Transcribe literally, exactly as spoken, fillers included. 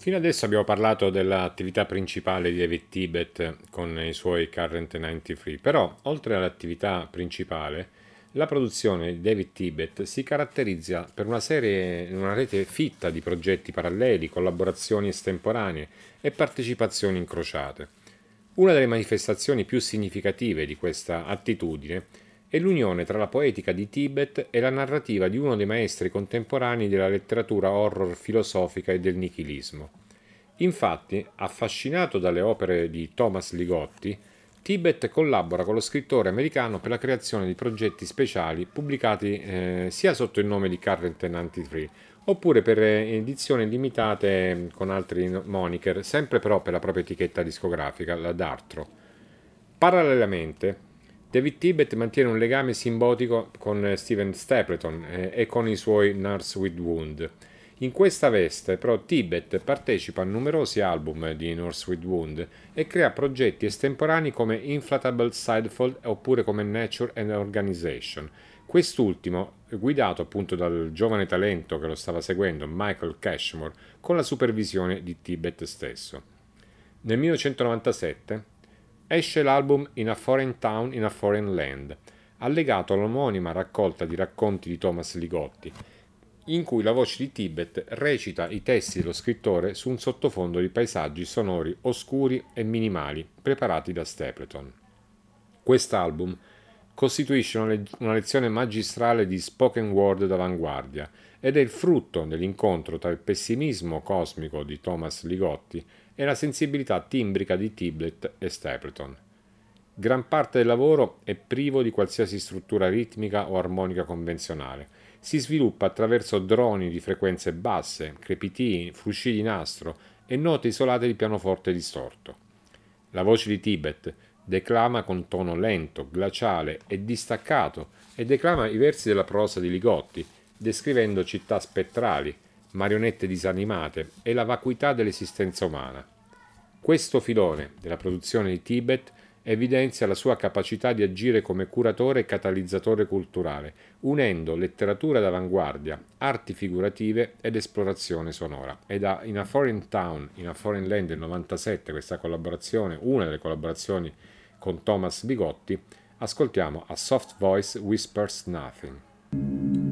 Fino adesso abbiamo parlato dell'attività principale di David Tibet con i suoi Current novantatré, però oltre all'attività principale, la produzione di David Tibet si caratterizza per una serie, una rete fitta di progetti paralleli, collaborazioni estemporanee e partecipazioni incrociate. Una delle manifestazioni più significative di questa attitudine è l'unione tra la poetica di Tibet e la narrativa di uno dei maestri contemporanei della letteratura horror filosofica e del nichilismo. Infatti, affascinato dalle opere di Thomas Ligotti, Tibet collabora con lo scrittore americano per la creazione di progetti speciali pubblicati eh, sia sotto il nome di Current novantatré oppure per eh, edizioni limitate con altri moniker, sempre però per la propria etichetta discografica, la Dartro. Parallelamente, David Tibet mantiene un legame simbiotico con Steven Stapleton eh, e con i suoi Nurse with Wound. In questa veste, però, Tibet partecipa a numerosi album di Nurse with Wound e crea progetti estemporanei come Inflatable Sidefold oppure come Nature and Organization. Quest'ultimo, guidato appunto dal giovane talento che lo stava seguendo, Michael Cashmore, con la supervisione di Tibet stesso. Nel millenovecentonovantasette esce l'album In a Foreign Town in a Foreign Land, allegato all'omonima raccolta di racconti di Thomas Ligotti, in cui la voce di Tibet recita i testi dello scrittore su un sottofondo di paesaggi sonori oscuri e minimali preparati da Stapleton. Quest'album costituisce una, le- una lezione magistrale di spoken word d'avanguardia ed è il frutto dell'incontro tra il pessimismo cosmico di Thomas Ligotti e la sensibilità timbrica di Tibet e Stapleton. Gran parte del lavoro è privo di qualsiasi struttura ritmica o armonica convenzionale. Si sviluppa attraverso droni di frequenze basse, crepitini, frusci di nastro e note isolate di pianoforte distorto. La voce di Tibet declama con tono lento, glaciale e distaccato e declama i versi della prosa di Ligotti, descrivendo città spettrali, marionette disanimate e la vacuità dell'esistenza umana. Questo filone della produzione di Tibet evidenzia la sua capacità di agire come curatore e catalizzatore culturale, unendo letteratura d'avanguardia, arti figurative ed esplorazione sonora. E da In a Foreign Town, In a Foreign Land del novantasette, questa collaborazione, una delle collaborazioni con Thomas Ligotti, ascoltiamo A Soft Voice Whispers Nothing.